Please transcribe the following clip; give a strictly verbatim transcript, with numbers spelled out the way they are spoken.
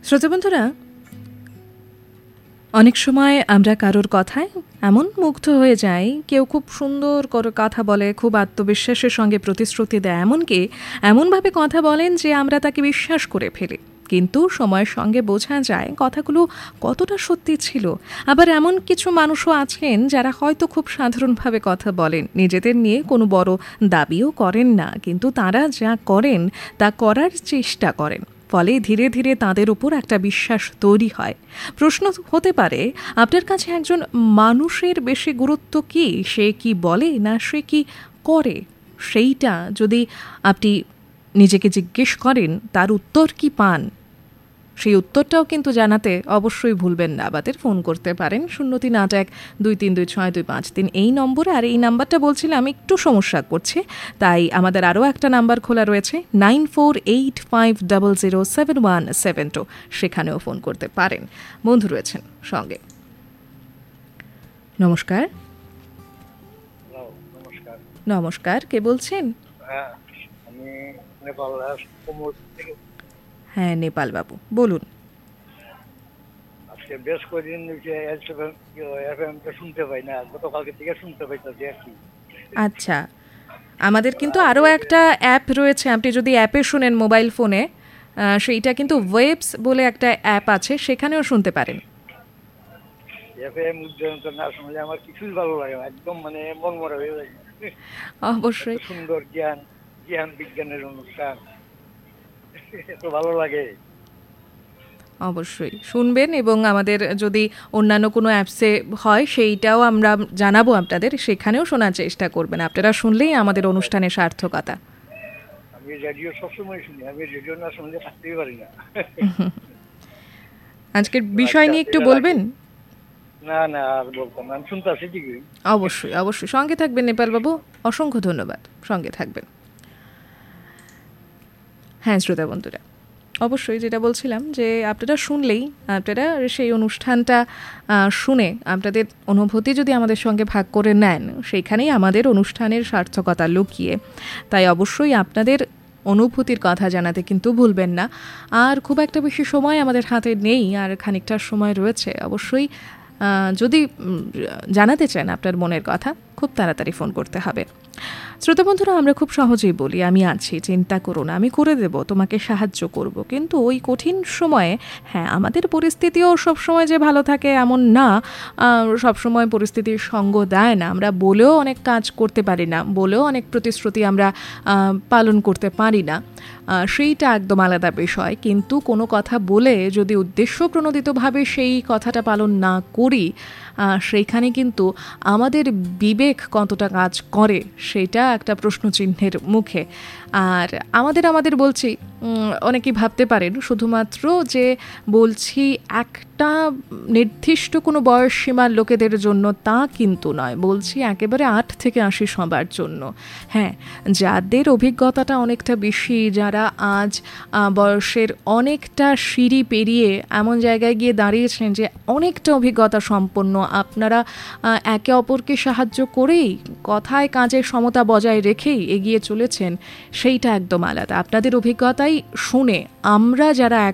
শ্রোতা বন্ধুরা, অনেক সময় আমরা কারোর কথায় এমন মুগ্ধ হয়ে যাই, কেউ খুব সুন্দর করে কথা বলে, খুব আত্মবিশ্বাসের সঙ্গে প্রতিশ্রুতি দেয়, এমনকি এমনভাবে কথা বলেন যে আমরা তাকে বিশ্বাস করে ফেলি। কিন্তু সময়ের সঙ্গে বোঝা যায় কথাগুলো কতটা সত্যি ছিল। আবার এমন কিছু মানুষও আছেন যারা হয়তো খুব সাধারণভাবে কথা বলেন, নিজেদের নিয়ে কোনো বড় দাবিও করেন না, কিন্তু তারা যা করেন তা করার চেষ্টা করেন। ফলে ধীরে ধীরে তাদের উপর একটা বিশ্বাস তৈরি হয়। প্রশ্ন হতে পারে, আপনার কাছে একজন মানুষের বেশি গুরুত্ব কি সে কি বলে না সে কি করে? সেইটা যদি আপনি নিজেকে জিজ্ঞেস করেন, তার উত্তর কি পান, সেই উত্তরটাও কিন্তু জানাতে অবশ্যই ভুলবেন না। আমাদের ফোন করতে পারেন শূন্য তিন আট এক দুই তিন দুই ছয় দুই পাঁচ তিন এই নম্বরে। আর এই নাম্বারটা বলছিলাম একটু সমস্যা করছে, তাই আমাদের আরও একটা নাম্বার খোলা রয়েছে nine four eight five double zero seven one seven two, সেখানেও ফোন করতে পারেন। বন্ধু রয়েছেন সঙ্গে। নমস্কার। নমস্কার। নমস্কার, কে বলছেন? আমি নেপাল থেকে। হ্যাঁ, নেপাল বাবু বলুন। আজকে বেশ কয়েকদিন এফএমটা শুনতে পাই না, গতকালকে থেকে শুনতে পাইতেছি আর কি। আচ্ছা, আমাদের কিন্তু আরও একটা অ্যাপ রয়েছে, আপনি যদি অ্যাপে শুনেন মোবাইল ফোনে, সেইটা কিন্তু ওয়েবস বলে একটা অ্যাপ আছে, সেখানেও শুনতে পারেন। এফএম উজ্জয়ন না শুনলে আমার কিছুই ভালো লাগে না, একদম মানে মন মরা হয়ে যায়। অবশ্যই সুন্দর জ্ঞান জ্ঞান বিজ্ঞানের অনুষ্ঠান, এত ভালো লাগে। অবশ্যই শুনবেন, এবং আমাদের যদি অন্যান্য কোনো অ্যাপসে হয় সেইটাও আমরা জানাবো আপনাদের, সেখানেও শোনার চেষ্টা করবেন। আপনারা শুনলেই আমাদের অনুষ্ঠানের সার্থকতা। আমি রেডিও সবসময় শুনি, আমি রেডিও না শুনলে থাকতেই পারি না। আজকের বিষয় নিয়ে একটু বলবেন? না না আর বলতাম না, আমি শুনতে আসি ঠিকই। অবশ্যই অবশ্যই সঙ্গে থাকবেন নেপাল বাবু, অসংখ্য ধন্যবাদ, সঙ্গে থাকবেন। হ্যাঁ শ্রোতা বন্ধুরা, অবশ্যই যেটা বলছিলাম যে আপনারা শুনলেই, আপনারা সেই অনুষ্ঠানটা শুনে আপনাদের অনুভূতি যদি আমাদের সঙ্গে ভাগ করে নেন, সেইখানেই আমাদের অনুষ্ঠানের সার্থকতা লুকিয়ে। তাই অবশ্যই আপনাদের অনুভূতির কথা জানাতে কিন্তু ভুলবেন না। আর খুব একটা বেশি সময় আমাদের হাতে নেই, আর খানিকটার সময় রয়েছে। অবশ্যই যদি জানাতে চান আপনার মনের কথা, খুব তাড়াতাড়ি ফোন করতে হবে। শ্রোতা বন্ধুরা, আমরা খুব সহজেই বলি আমি আছি, চিন্তা করো না, আমি করে দেব, তোমাকে সাহায্য করব। কিন্তু ওই কঠিন সময়ে, হ্যাঁ আমাদের পরিস্থিতিও সবসময় যে ভালো থাকে এমন না, সবসময় পরিস্থিতির সঙ্গ দেয় না। আমরা বলেও অনেক কাজ করতে পারি না, বলেও অনেক প্রতিশ্রুতি আমরা পালন করতে পারি না, সেইটা একদম আলাদা বিষয়। কিন্তু কোনো কথা বলে যদি উদ্দেশ্য প্রণোদিতভাবে সেই কথাটা পালন না করি, সেইখানে কিন্তু আমাদের বিবেক কতটা কাজ করে সেটা একটা প্রশ্নচিহ্নের মুখে। আর আমাদের আমাদের বলছি, অনেকেই ভাবতে পারেন শুধুমাত্র যে বলছি একটা নির্দিষ্ট কোনো বয়স সীমার লোকেদের জন্য, তা কিন্তু নয়। বলছি একেবারে আট থেকে আশি সবার জন্য। হ্যাঁ, যাদের অভিজ্ঞতাটা অনেকটা বেশি, যারা আজ বয়সের অনেকটা সিঁড়ি পেরিয়ে এমন জায়গায় গিয়ে দাঁড়িয়েছেন যে অনেকটা অভিজ্ঞতা সম্পন্ন, আপনারা একে অপরকে সাহায্য করেই, কথায় কাজের সমতা বজায় রেখেই এগিয়ে চলেছেন, সেইটা একদম আলাদা। আপনাদের অভিজ্ঞতাই শুনে আমরা যারা